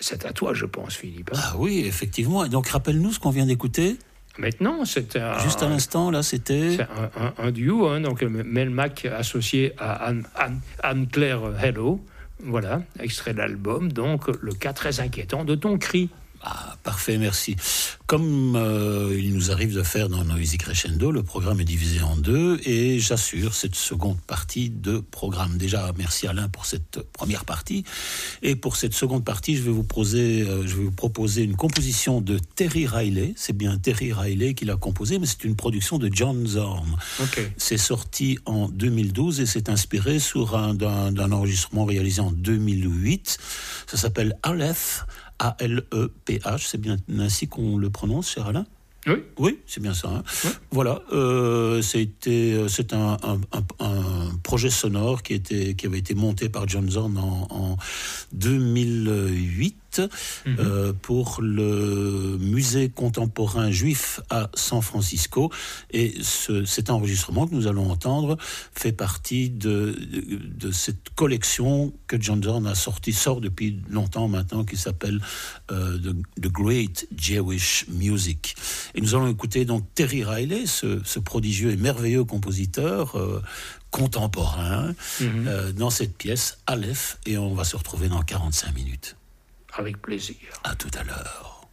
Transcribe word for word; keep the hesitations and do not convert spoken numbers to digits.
c'est à toi, je pense, Philippe. Hein. Ah oui, effectivement. Et donc, rappelle-nous ce qu'on vient d'écouter. Maintenant, c'est un... Juste à l'instant, là, c'était... C'est un, un, un duo, hein, donc Mel Mac associé à Anne, Anne, Anne-Claire Hello. Voilà, extrait de l'album, donc le cas très inquiétant de ton cri. Ah, parfait, merci. Comme euh, il nous arrive de faire dans Noisy Crescendo, le programme est divisé en deux et j'assure cette seconde partie de programme. Déjà, merci Alain pour cette première partie. Et pour cette seconde partie, je vais vous proposer, euh, je vais vous proposer une composition de Terry Riley. C'est bien Terry Riley qui l'a composée, mais c'est une production de John Zorn. Okay. C'est sorti en deux mille douze et c'est inspiré sur un, d'un, d'un enregistrement réalisé en deux mille huit. Ça s'appelle Aleph. A L E P H, c'est bien ainsi qu'on le prononce, cher Alain ? Oui. Oui, c'est bien ça. Hein. Oui. Voilà, euh, c'était, c'est un, un, un, un projet sonore qui, était, qui avait été monté par John Zorn en, en deux mille huit mm-hmm. euh, pour le musée contemporain juif à San Francisco. Et ce, cet enregistrement que nous allons entendre fait partie de, de, de cette collection que John Zorn a sorti, sort depuis longtemps maintenant, qui s'appelle euh, The, The Great Jewish Music. Et nous allons écouter donc Terry Riley, ce, ce prodigieux et merveilleux compositeur euh, contemporain, mm-hmm. euh, dans cette pièce Aleph, et on va se retrouver dans quarante-cinq minutes. Avec plaisir. À tout à l'heure.